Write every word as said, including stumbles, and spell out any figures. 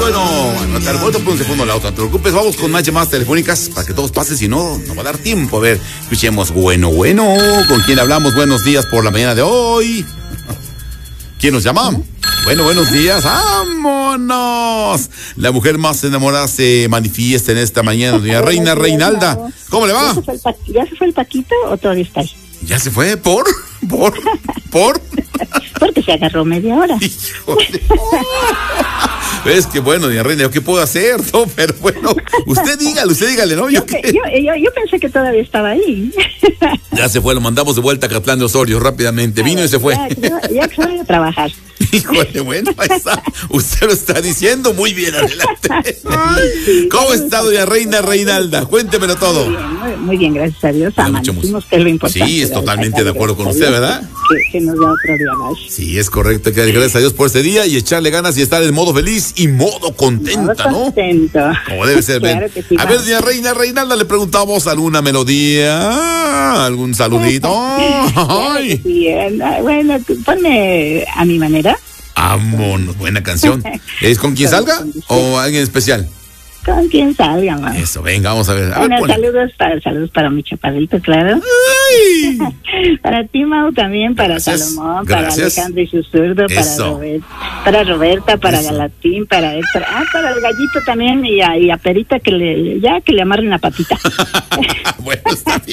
bueno, bueno, te aguanto por un segundo la otra, no te preocupes, vamos con más llamadas telefónicas para que todos pasen, si no, no va a dar tiempo. A ver, escuchemos, bueno, bueno, ¿con quién hablamos? Buenos días por la mañana de hoy. ¿Quién nos llama? Bueno, buenos días, ¡vámonos! La mujer más enamorada se manifiesta en esta mañana, doña Reina Reinalda. ¿Cómo le va? ¿Ya se fue el, pa- ¿ya se fue el Paquito o todavía está ahí? ¿Ya se fue? ¿Por? ¿Por? ¿Por? Porque se agarró media hora. Híjole. Es que bueno, doña Reina, ¿yo qué puedo hacer? No, pero bueno, usted dígale, usted dígale, ¿no? Yo, ¿Yo pe- qué? yo, yo, yo pensé que todavía estaba ahí. Ya se fue, lo mandamos de vuelta a Catlán de Osorio rápidamente. Vino y se fue. Ya, ya, ya que se vaya a trabajar. Híjole, bueno, ahí está. Usted lo está diciendo muy bien, adelante. ¿Cómo está, doña Reina Reinalda? Cuéntemelo todo. Muy bien, muy, muy bien, gracias a Dios. Me da mucho Amanecimos, gusto. que es lo importante. Sí, es totalmente de acuerdo con Gracias usted, a Dios. ¿verdad? Que, que nos da otro día más. Sí, es correcto. Que gracias a Dios por este día y echarle ganas y estar en modo feliz y modo contenta, Muy ¿no? contento. Como debe ser, Claro ven. que sí, A va. ver, doña Reina Reinalda, le preguntamos alguna melodía, algún saludito. Claro que Ay, sí, eh, bueno, ponme a mi manera. vámonos, buena canción. ¿Es con quien salga o alguien especial? Con quien salga, mamá. Eso, venga, vamos a ver. A ver, Bueno, ponle. saludos para, saludos para mi chaparrito, claro. Ay. Para ti, Mau, también, para Gracias, Salomón, gracias. para Alejandro y su zurdo, para, Eso. Robert, para Roberta, para Eso. Galatín, para Héctor, ah, para el gallito también y a, y a Perita que le, ya que le amarren la patita. Bueno, está bien.